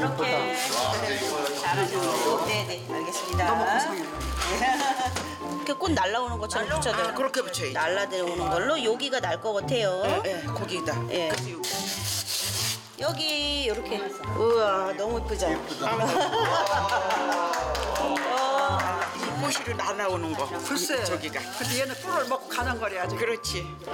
이렇게 잘하시고. 네네, 알겠습니다. 너무 고생해요. 이렇게 꽃 날라오는 것처럼 붙여야 돼요. 그렇게 붙여야지. 날라오는 걸로 여기가 날 것 같아요. 예, 거기다. 예. 그래서 여기 이렇게. 우와, 너무 예쁘죠? 이 꼬시로 날아오는 거. 글쎄. 저기가. 근데 얘는 꿀을 먹고 가는 거래 아직. 그렇지.